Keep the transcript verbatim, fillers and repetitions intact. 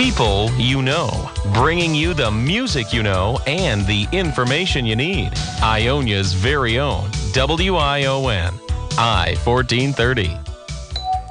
People you know, bringing you the music you know and the information you need. Ionia's very own W I O N, I fourteen thirty.